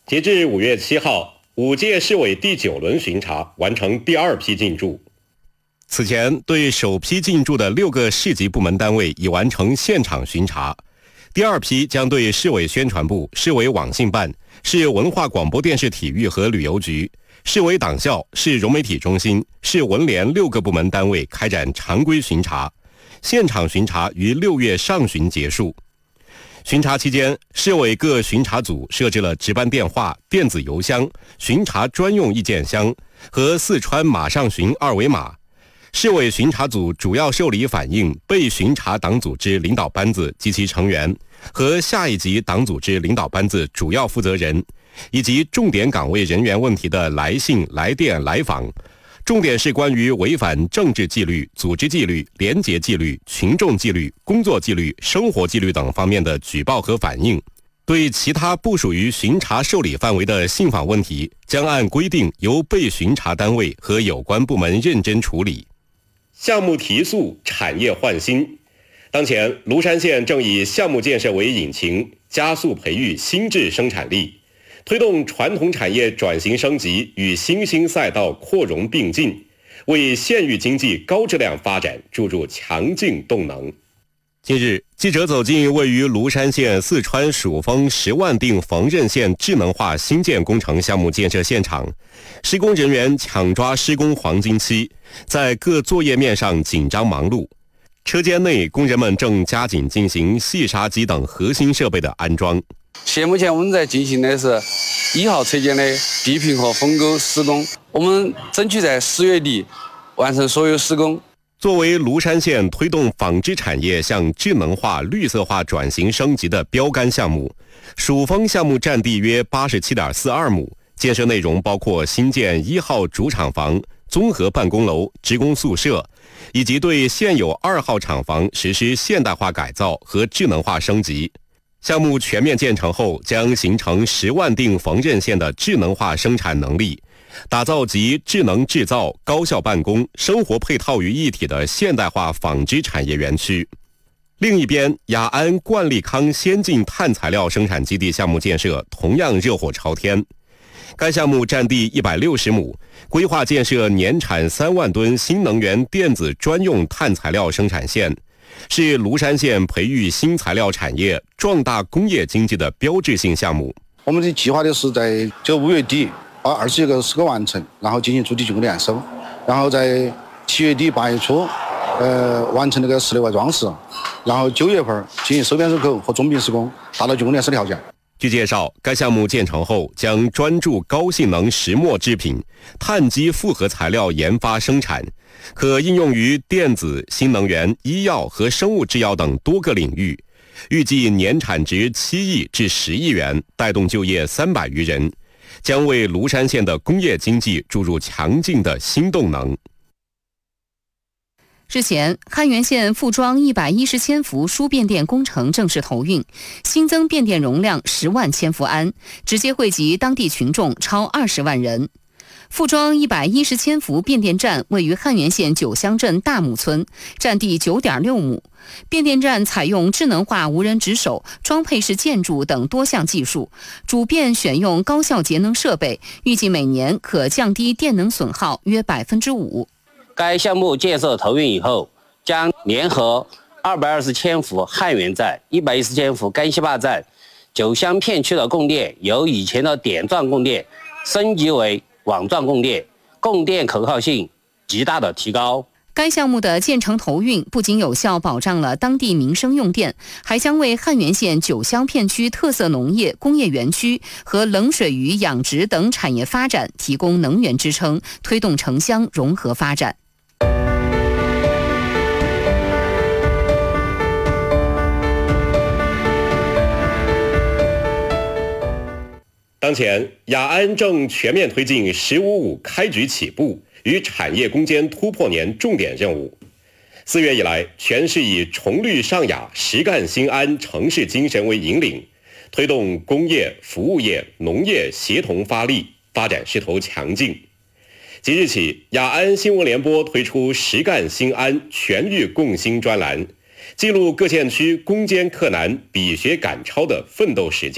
截至5月7号，5届市委第9轮巡查完成第2批进驻。此前，对首批进驻的6个市级部门单位已完成现场巡查。第2批将对市委宣传部、市委网信办、市文化广播电视体育和旅游局、市委党校、市融媒体中心、市文联6个部门单位开展常规巡查，现场巡查于6月上旬结束。巡查期间，市委各巡查组设置了值班电话、电子邮箱、巡查专用意见箱和四川马上巡2维码。市委巡查组主要受理反映被巡查党组织领导班子及其成员和下一级党组织领导班子主要负责人以及重点岗位人员问题的来信、来电、来访，重点是关于违反政治纪律、组织纪律、廉洁纪律、群众纪律、工作纪律、生活纪律等方面的举报和反映。对其他不属于巡查受理范围的信访问题，将按规定由被巡查单位和有关部门认真处理。项目提速，产业焕新。当前，庐山县正以项目建设为引擎，加速培育新质生产力，推动传统产业转型升级与新兴赛道扩容并进，为县域经济高质量发展注入强劲动能。近日，记者走进位于庐山县四川蜀峰10万锭缝纫线智能化新建工程项目建设现场，施工人员抢抓施工黄金期，在各作业面上紧张忙碌。车间内，工人们正加紧进行细砂机等核心设备的安装。 现目前我们在进行的是1号车间的地坪和封沟施工，我们争取在10月底完成所有施工。 作为庐山县推动纺织产业向智能化、绿色化转型升级的标杆项目，蜀峰项目占地约87.42亩，建设内容包括新建1号主厂房、综合办公楼、职工宿舍，以及对现有2号厂房实施现代化改造和智能化升级。项目全面建成后，将形成10万锭缝纫线的智能化生产能力，打造集智能制造、高效办公、生活配套于一体的现代化纺织产业园区。另一边，雅安冠利康先进碳材料生产基地项目建设同样热火朝天。该项目占地160亩，规划建设年产3万吨新能源电子专用碳材料生产线，是庐山县培育新材料产业、壮大工业经济的标志性项目。 我们的计划的是在5月底把21个施工完成，然后进行主体竣工验收，然后在7月底8月初完成那个室内外装饰，然后9月份进行收边收口和中并施工，达到竣工验收条件。 据介绍，该项目建成后将专注高性能石墨制品、碳基复合材料研发生产，可应用于电子、新能源、医药和生物制药等多个领域，预计年产值7亿至10亿元，带动就业300余人，将为庐山县的工业经济注入强劲的新动能。 日前，汉源县复装110千伏输变电工程正式投运，新增变电容量10万千伏安，直接惠及当地群众超20万人。复装110千伏变电站位于汉源县九乡镇大木村，占地9.6亩。变电站采用智能化无人值守、装配式建筑等多项技术，主变选用高效节能设备，预计每年可降低电能损耗约5%。 该项目建设投运以后，将联合220千伏汉源站、110千伏甘溪坝站9乡片区的供电，由以前的点状供电升级为网状供电，供电可靠性极大的提高。 该项目的建成投运不仅有效保障了当地民生用电，还将为汉源县9乡片区特色农业、工业园区和冷水鱼养殖等产业发展提供能源支撑，推动城乡融合发展。 当前，雅安正全面推进“十五五”开局起步与产业攻坚突破年重点任务。4月以来，全市以崇绿上雅、实干兴安城市精神为引领，推动工业、服务业、农业协同发力，发展势头强劲。即日起，雅安新闻联播推出实干兴安全域共兴专栏，记录各县区攻坚克难、比学赶超的奋斗实践。